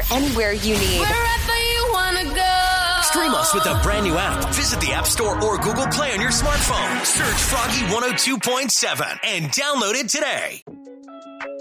anywhere you need. Wherever you want to go. Stream us with the brand new app. Visit the App Store or Google Play on your smartphone. Search Froggy 102.7 and download it today.